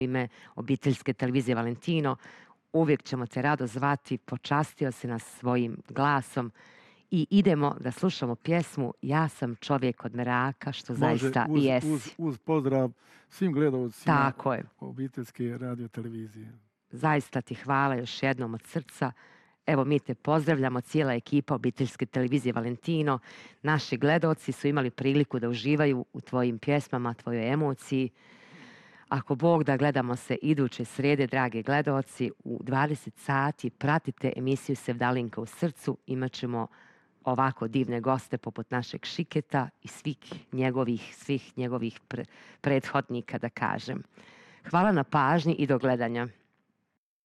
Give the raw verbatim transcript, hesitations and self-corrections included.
ime obiteljske televizije Valentino. Uvijek ćemo te rado zvati, počastio si nas svojim glasom i idemo da slušamo pjesmu Ja sam čovjek od meraka, što Može, zaista uz, i jesi. Uz, uz pozdrav svim gledalcima Tako je. obiteljske radio televizije. Zaista ti hvala još jednom od srca. Evo, mi te pozdravljamo, cijela ekipa obiteljske televizije Valentino. Naši gledaoci su imali priliku da uživaju u tvojim pjesmama, tvojoj emociji. Ako Bog da, gledamo se iduće srijede, drage gledaoci, u dvadeset sati. Pratite emisiju Sevdalinka u srcu. Imaćemo ovako divne goste poput našeg Šiketa i svih njegovih, svih njegovih pre, prethodnika, da kažem. Hvala na pažnji i do gledanja.